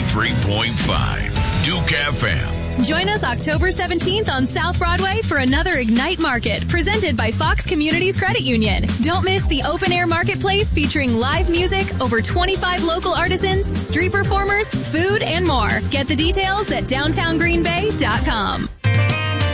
93.5 Duke FM. Join us October 17th on South Broadway for another Ignite Market presented by Fox Communities Credit Union. Don't miss the open-air marketplace featuring live music, over 25 local artisans, street performers, food, and more. Get the details at downtowngreenbay.com.